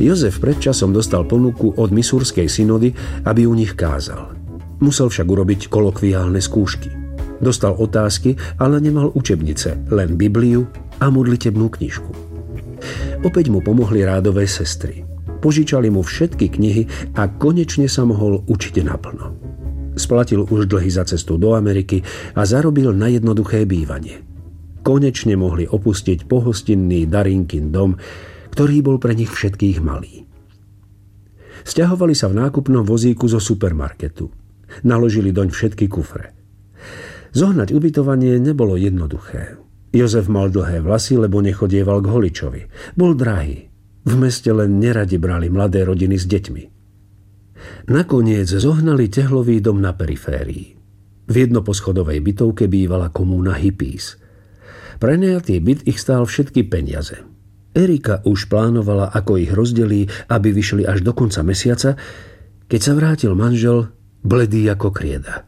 Jozef pred časom dostal ponuku od Missourskej synody, aby u nich kázal. Musel však urobiť kolokviálne skúšky. Dostal otázky, ale nemal učebnice, len Bibliu a modlitebnú knižku. Opäť mu pomohli rádové sestry. Požičali mu všetky knihy a konečne sa mohol učiť naplno. Splatil už dlhy za cestu do Ameriky a zarobil na jednoduché bývanie. Konečne mohli opustiť pohostinný Darinkin dom, ktorý bol pre nich všetkých malý. Sťahovali sa v nákupnom vozíku zo supermarketu. Naložili doň všetky kufre. Zohnať ubytovanie nebolo jednoduché. Jozef mal dlhé vlasy, lebo nechodieval k holičovi. Bol drahý. V meste len neradi brali mladé rodiny s deťmi. Nakoniec zohnali tehlový dom na periférii. V jednoposchodovej bytovke bývala komúna hippies. Prenajatý byt ich stál všetky peniaze. Erika už plánovala, ako ich rozdelí, aby vyšli až do konca mesiaca, keď sa vrátil manžel, bledý ako krieda.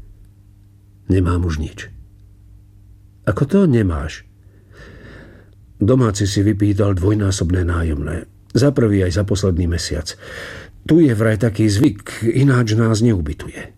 Nemám už nič. Ako to nemáš? Domáci si vypýtal dvojnásobné nájomné. Za prvý aj za posledný mesiac. Tu je vraj taký zvyk, ináč nás neubytuje.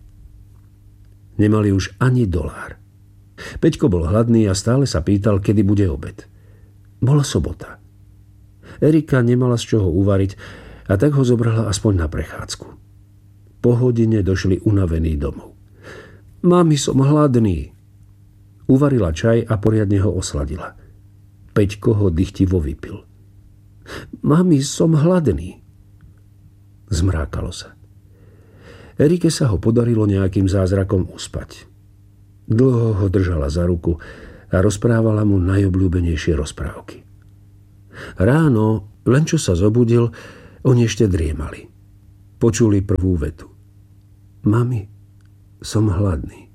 Nemali už ani dolár. Peťko bol hladný a stále sa pýtal, kedy bude obed. Bola sobota. Erika nemala z čoho uvariť a tak ho zobrala aspoň na prechádzku. Po hodine došli unavení domov. Mami, som hladný. Uvarila čaj a poriadne ho osladila. Peťko ho dychtivo vypil. Mami, som hladný. Zmrákalo sa. Erike sa ho podarilo nejakým zázrakom uspať. Dlho ho držala za ruku a rozprávala mu najobľúbenejšie rozprávky. Ráno, len čo sa zobudil, oni ešte driemali. Počuli prvú vetu. Mami, som hladný.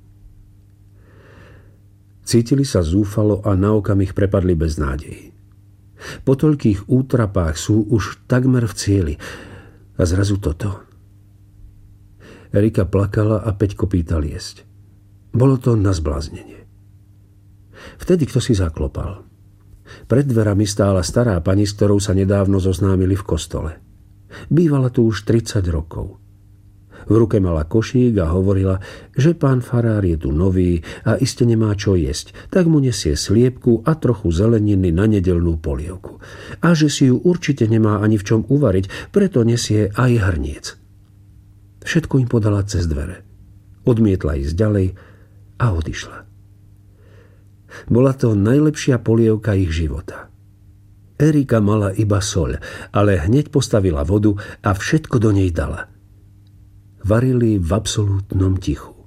Cítili sa zúfalo a na okamih prepadli bez nádeji. Po toľkých útrapách sú už takmer v cieli. A zrazu toto. Erika plakala a Peťko pýtal jesť. Bolo to na zbláznenie. Vtedy kto si zaklopal. Pred dverami stála stará pani, s ktorou sa nedávno zoznámili v kostole. Bývala tu už 30 rokov. V ruke mala košík a hovorila, že pán farár je tu nový a iste nemá čo jesť, tak mu nesie sliepku a trochu zeleniny na nedeľnú polievku. A že si ju určite nemá ani v čom uvariť, preto nesie aj hrniec. Všetko im podala cez dvere. Odmietla ísť ďalej a odišla. Bola to najlepšia polievka ich života. Erika mala iba soľ, ale hneď postavila vodu a všetko do nej dala. Varili v absolútnom tichu.